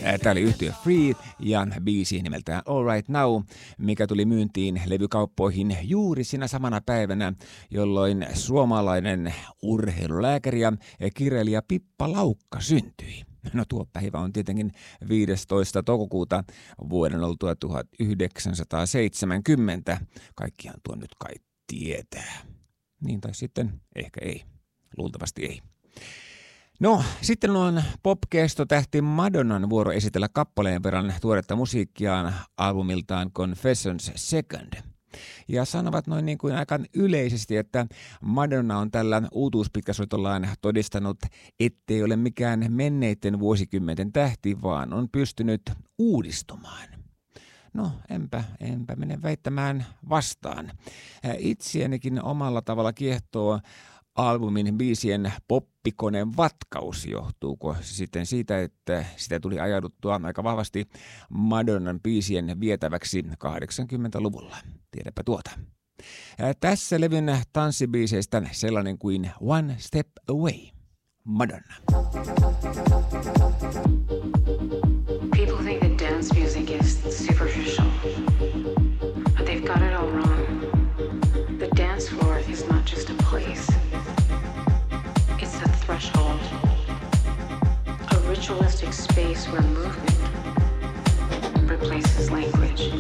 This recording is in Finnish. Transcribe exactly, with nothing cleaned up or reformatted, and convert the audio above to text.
Tämä oli yhtye Free ja biisi nimeltään All Right Now, mikä tuli myyntiin levykauppoihin juuri siinä samana päivänä, jolloin suomalainen urheilulääkäri ja kirjailija Pippa Laukka syntyi. No tuo päivä on tietenkin viidestoista toukokuuta vuoden oltua tuhatyhdeksänsataaseitsemänkymmentä. Kaikkihan tuo nyt kai tietää. Niin tai sitten ehkä ei. Luultavasti ei. No, sitten on pop-kestotähti Madonnan vuoro esitellä kappaleen verran tuoretta musiikkiaan albumiltaan Confessions Second. Ja sanovat noin niin kuin aika yleisesti, että Madonna on tällä uutuuspitkäsoitollaan todistanut, ettei ole mikään menneiden vuosikymmenten tähti, vaan on pystynyt uudistumaan. No, enpä, enpä mene väittämään vastaan. Itseänikin omalla tavalla kiehtoo albumin biisien poppikoneen vatkaus. Johtuuko sitten siitä, että sitä tuli ajauduttua aika vahvasti Madonnan biisien vietäväksi kahdeksankymmentäluvulla. Tiedäpä tuota. Ja tässä levyn tanssibiiseistä sellainen kuin One Step Away. Madonna. People think that dance music is superficial, but they've got it all wrong. The dance floor is not just a place. It's a threshold, a ritualistic space where movement replaces language.